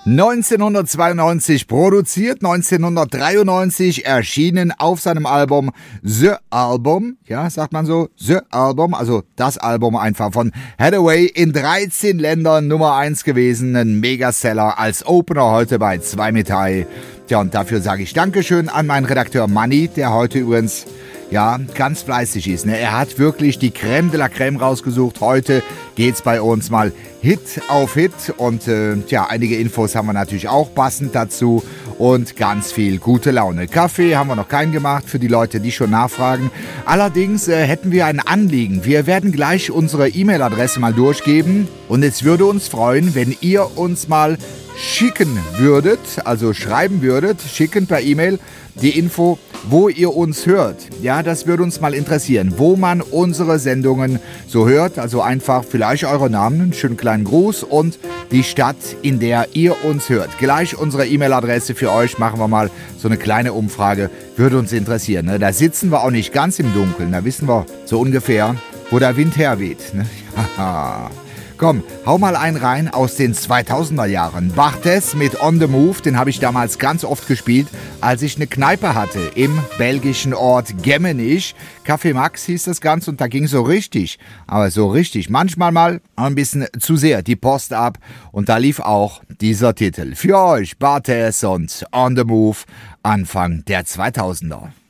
1992 produziert, 1993 erschienen auf seinem Album The Album, ja, sagt man so, The Album, also das Album einfach von Hathaway, in 13 Ländern Nummer 1 gewesen, ein Megaseller als Opener heute bei 2 mit High. Tja, und dafür sage ich Dankeschön an meinen Redakteur Manni, der heute übrigens ganz fleißig ist. Ne? Er hat wirklich die Crème de la Crème rausgesucht. Heute geht's bei uns mal Hit auf Hit und einige Infos haben wir natürlich auch passend dazu und ganz viel gute Laune. Kaffee haben wir noch keinen gemacht für die Leute, die schon nachfragen. Allerdings hätten wir ein Anliegen. Wir werden gleich unsere E-Mail-Adresse mal durchgeben und es würde uns freuen, wenn ihr uns mal schicken würdet, also schreiben würdet, schicken per E-Mail die Info, wo ihr uns hört. Ja, das würde uns mal interessieren, wo man unsere Sendungen so hört. Also einfach vielleicht eure Namen, einen schönen kleinen Gruß und die Stadt, in der ihr uns hört. Gleich unsere E-Mail-Adresse für euch, machen wir mal so eine kleine Umfrage, würde uns interessieren. Ne? Da sitzen wir auch nicht ganz im Dunkeln, da wissen wir so ungefähr, wo der Wind herweht. Ne? Komm, hau mal einen rein aus den 2000er Jahren. Barthes mit On the Move, den habe ich damals ganz oft gespielt, als ich eine Kneipe hatte im belgischen Ort Gemmenich. Café Max hieß das Ganze und da ging so richtig, aber so richtig, manchmal mal ein bisschen zu sehr die Post ab und da lief auch dieser Titel. Für euch Barthes und On the Move, Anfang der 2000er.